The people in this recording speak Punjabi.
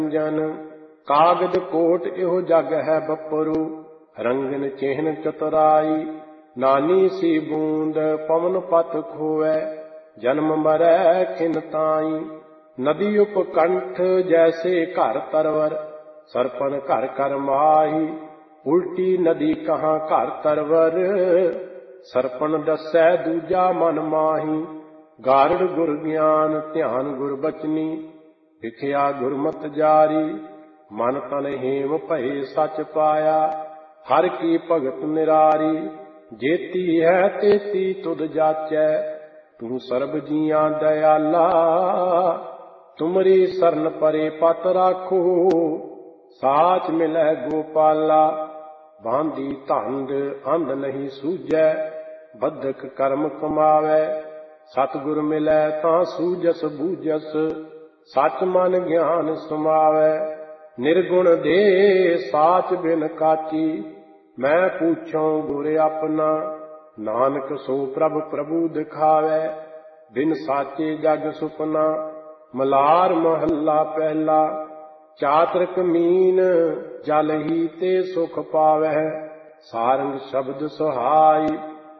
ਜਨ ਕਾਗਦ ਕੋਟ ਇਹੋ ਜਗ ਹੈ ਬਪਰੂ, ਰੰਗਨ ਚਿਹਨ ਚਤੁਰਾਈ। ਨਾਨੀ ਸੀ ਬੂੰਦ ਪਵਨ ਪਤ ਖੋਵੈ, ਜਨਮ ਮਰੈ ਖਿਨ ਤਾਈ। ਨਦੀ ਉਪਕੰਠ ਜੈਸੇ ਘਰ ਤਰਵਰ, ਸਰਪਨ ਘਰ ਕਰ ਮਾਹੀ। ਉਲਟੀ ਨਦੀ ਕਹਾਂ ਘਰ ਤਰਵਰ, ਸਰਪਨ ਦੱਸੈ ਦੂਜਾ ਮਨ ਮਾਹੀ। ਗਾਰੜ ਗੁਰ ਗਿਆਨ ਧਿਆਨ ਗੁਰ ਬਚਨੀ, ਵਿਖਿਆ ਗੁਰਮਤਿ ਜਾਰੀ। ਮਨ ਤਨ ਹੇਮ ਭਏ ਸਚ ਪਾਇਆ, ਹਰਿ ਕੀ ਭਗਤ ਨਿਰਾਰੀ। ਜੇਤੀ ਹੈ ਤੇਤੀ ਤੁਧ ਜਾਚੈ, ਤੂੰ ਸਰਬ ਜੀਆਂ ਦਇਆਲਾ। ਤੁਮਰੀ ਸਰਨ ਪਰੇ ਪਤ ਰਾਖੋ, ਸਾਚ ਮਿਲੈ ਗੋਪਾਲਾ। ਬਾਂਦੀ ਧੰਦ ਅੰਧ ਨਹੀਂ ਸੂਝੈ, ਬੱਧਕ ਕਰਮ ਕਮਾਵੈ। ਸਤਿਗੁਰ ਮਿਲੈ ਤਾਂ ਸੂਝਸ ਬੂਝਸ, ਸਚ ਮਨ ਗਿਆਨ ਸਮਾਵੈ। ਨਿਰਗੁਣ ਦੇ ਸਾਚ ਬਿਨ ਕਾਚੀ, ਮੈਂ ਪੂਛਉ ਗੁਰ ਆਪਣਾ। ਨਾਨਕ ਸੋ ਪ੍ਰਭ ਪ੍ਰਭੂ ਦਿਖਾਵੈ, ਬਿਨ ਸਾਚੇ ਜਗ ਸੁਪਨਾ। ਮਲਾਰ ਮਹੱਲਾ ਪਹਿਲਾ। ਚਾਤ੍ਰਿਕ ਮੀਨ ਜਲ ਹੀ ਤੇ ਸੁਖ ਪਾਵੈ, ਸਾਰੰਗ ਸ਼ਬਦ ਸੁਹਾਈ।